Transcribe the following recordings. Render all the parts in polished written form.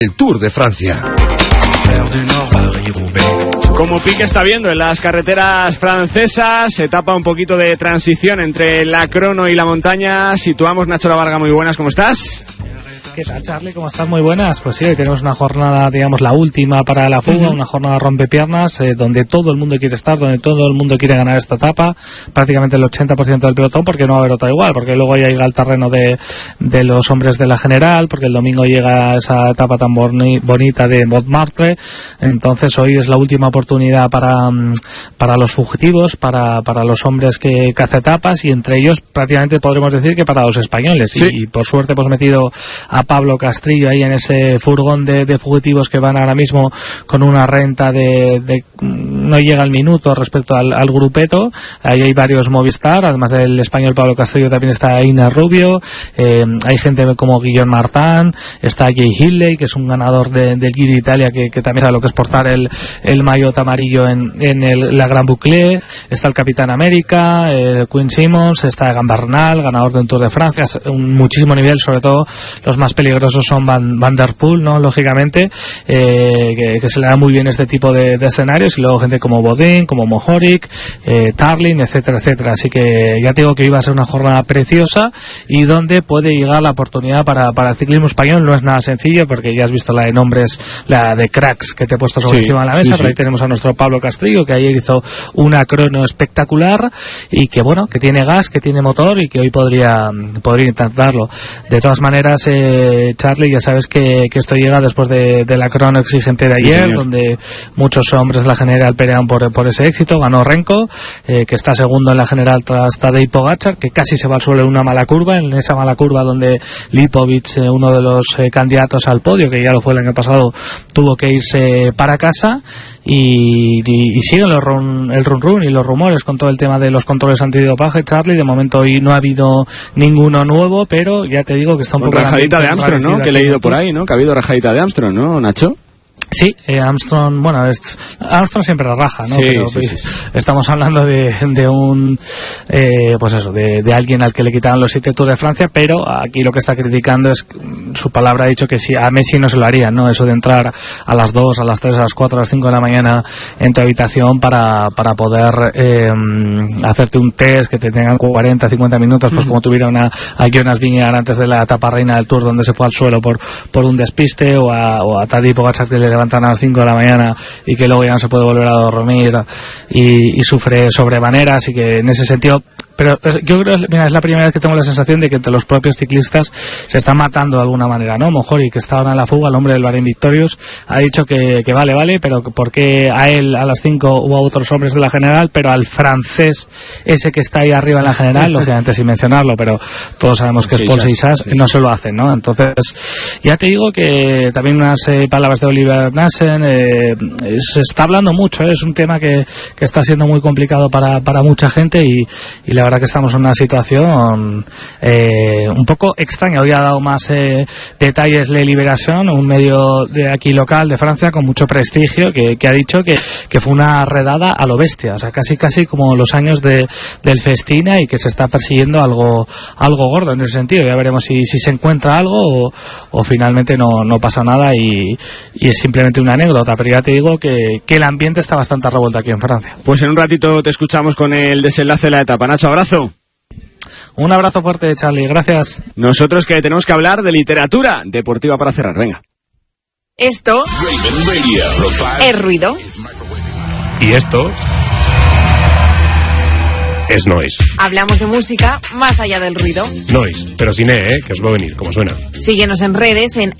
El Tour de Francia. Como Piqué está viendo en las carreteras francesas, etapa un poquito de transición entre la crono y la montaña. Situamos Nacho La Varga, muy buenas, ¿cómo estás? ¿Qué tal, Charlie? ¿Cómo estás? Muy buenas. Pues sí, hoy tenemos una jornada, digamos, la última para la fuga, una jornada rompepiernas, donde todo el mundo quiere estar, donde todo el mundo quiere ganar esta etapa, prácticamente el 80% del pelotón, porque no va a haber otra igual, porque luego ya llega el terreno de los hombres de la general, porque el domingo llega esa etapa tan bonita de Montmartre. Entonces hoy es la última oportunidad para los fugitivos, para los hombres que caza etapas, y entre ellos prácticamente podremos decir que para los españoles. Sí. Y por suerte hemos metido a Pablo Castrillo ahí en ese furgón de fugitivos que van ahora mismo con una renta de no llega al minuto respecto al grupeto. Ahí hay varios Movistar, además del español Pablo Castrillo también está Ines Rubio, hay gente como Guillaume Martin, está Jay Hindley, que es un ganador del Giro de Italia, que también sabe lo que es portar el maillot amarillo en la Gran Boucle. Está el Capitán América, Quinn Simmons, está Egan Bernal, ganador de un Tour de Francia, muchísimo nivel, sobre todo los más peligrosos son Van der Poel, ¿no? Lógicamente, que se le da muy bien este tipo de escenarios, y luego gente como Bodin, como Mohoric, Tarlin, etcétera, etcétera. Así que ya te digo que iba a ser una jornada preciosa, y donde puede llegar la oportunidad para el ciclismo español. No es nada sencillo, porque ya has visto la de nombres, la de cracks que te he puesto sobre encima de la mesa, pero ahí tenemos a nuestro Pablo Castrillo, que ayer hizo una crono espectacular, y que bueno, que tiene gas, que tiene motor, y que hoy podría intentarlo. De todas maneras, Charlie, ya sabes que esto llega después de la crono exigente de ayer, donde muchos hombres de la general pelean por ese éxito. Ganó Renko, que está segundo en la general tras Tadej Pogačar, que casi se va al suelo en una mala curva, en esa mala curva donde Lipovic, uno de los candidatos al podio, que ya lo fue el año pasado, tuvo que irse para casa. Y siguen el run y los rumores con todo el tema de los controles antidopaje, Charlie. De momento hoy no ha habido ninguno nuevo, pero ya te digo que está un poco... Rajadita de Armstrong, ¿no? Que he leído por ahí, ¿no? Que ha habido rajadita de Armstrong, ¿no, Nacho? Sí, Armstrong, bueno, Armstrong siempre raja, ¿no? Sí, pero sí. Estamos hablando de un pues eso, de alguien al que le quitaron los 7 Tours de Francia, pero aquí lo que está criticando es, su palabra ha dicho que si a Messi no se lo haría, ¿no? Eso de entrar a las 2, a las 3, a las 4, a las 5 de la mañana en tu habitación para poder hacerte un test que te tengan 40, 50 minutos, pues como tuvieron a Jonas Vingegaard antes de la etapa reina del Tour, donde se fue al suelo por un despiste, o a Tadej Pogačar, que le levantan a las 5 de la mañana y que luego ya no se puede volver a dormir y sufre sobremanera. Así que en ese sentido, pero yo creo, mira, es la primera vez que tengo la sensación de que entre los propios ciclistas se están matando de alguna manera, ¿no? Mohoric, que está ahora en la fuga, el hombre del Bahrein Victorious, ha dicho que vale, pero ¿por qué a él a las 5 hubo otros hombres de la general, pero al francés ese que está ahí arriba en la general, lógicamente sin mencionarlo, pero todos sabemos que es Paul Seixas, no se lo hacen, ¿no? Entonces, ya te digo que también unas palabras de Oliver Nassen, se está hablando mucho, es un tema que está siendo muy complicado para mucha gente, y la verdad que estamos en una situación un poco extraña. Hoy ha dado más detalles Le Libération, un medio de aquí local de Francia con mucho prestigio, que ha dicho que fue una redada a lo bestia, o sea, casi como los años del Festina, y que se está persiguiendo algo gordo en ese sentido. Ya veremos si se encuentra algo o finalmente no pasa nada y es simplemente una anécdota, pero ya te digo que el ambiente está bastante revuelto aquí en Francia. Pues en un ratito te escuchamos con el desenlace de la etapa. Nacho, abrazo. Un abrazo fuerte, Charlie, gracias. Nosotros que tenemos que hablar de literatura deportiva para cerrar, venga. Esto es ruido. Y esto es noise. Hablamos de música más allá del ruido. Noise, pero sin que os va a venir, como suena. Síguenos en redes en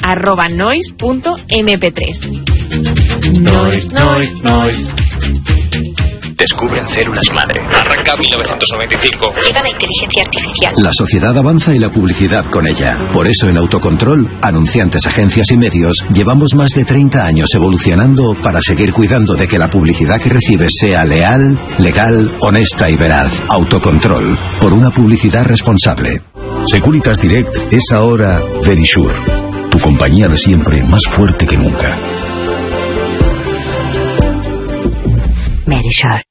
@noise.mp3. Noise. Descubren células madre. Arranca 1995. Llega la inteligencia artificial. La sociedad avanza y la publicidad con ella. Por eso en Autocontrol, anunciantes, agencias y medios, llevamos más de 30 años evolucionando para seguir cuidando de que la publicidad que recibes sea leal, legal, honesta y veraz. Autocontrol, por una publicidad responsable. Securitas Direct es ahora Verisure, tu compañía de siempre, más fuerte que nunca. Verisure.